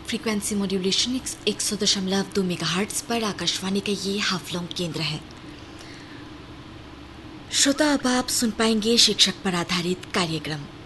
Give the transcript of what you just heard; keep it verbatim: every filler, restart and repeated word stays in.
Frequency modulation एक सौ दशमलव दो मेगाहर्ट्ज पर आकाशवाणी का ये हाफलॉन्ग केंद्र है। श्रोता, अब आप सुन पाएंगे शिक्षक पर आधारित कार्यक्रम।